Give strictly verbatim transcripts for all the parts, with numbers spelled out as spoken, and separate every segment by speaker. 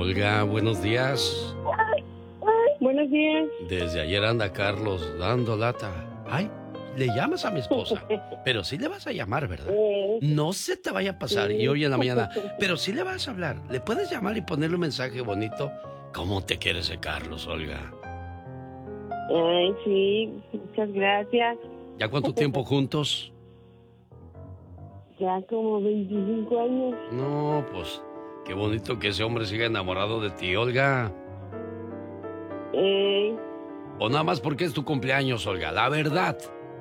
Speaker 1: Olga, buenos días.
Speaker 2: Buenos días.
Speaker 1: Desde ayer anda Carlos dando lata. Ay, le llamas a mi esposa, pero sí le vas a llamar, ¿verdad? No se te vaya a pasar. Y hoy en la mañana, pero sí le vas a hablar. ¿Le puedes llamar y ponerle un mensaje bonito? ¿Cómo te quiere ese Carlos, Olga?
Speaker 2: Ay, sí, muchas gracias.
Speaker 1: ¿Ya cuánto tiempo juntos?
Speaker 2: Ya como veinticinco años.
Speaker 1: No, pues, qué bonito que ese hombre siga enamorado de ti, Olga.
Speaker 2: Eh...
Speaker 1: O nada más porque es tu cumpleaños, Olga, la verdad.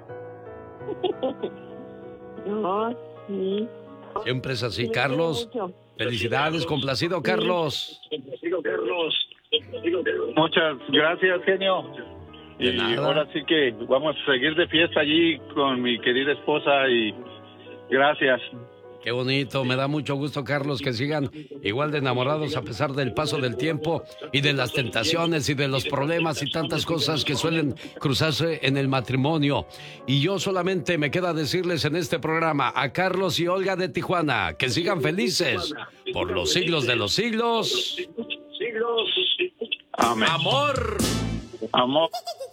Speaker 2: No, sí.
Speaker 1: Siempre es así, Carlos. Felicidades, complacido, Carlos.
Speaker 3: Complacido, Carlos. Muchas gracias, genio. Y ahora sí que vamos a seguir de fiesta allí con mi querida esposa y gracias.
Speaker 1: Qué bonito, me da mucho gusto, Carlos, que sigan igual de enamorados a pesar del paso del tiempo y de las tentaciones y de los problemas y tantas cosas que suelen cruzarse en el matrimonio. Y yo solamente me queda decirles en este programa a Carlos y Olga de Tijuana que sigan felices por los siglos de los siglos.
Speaker 3: Amén.
Speaker 1: Amor.
Speaker 3: Amor.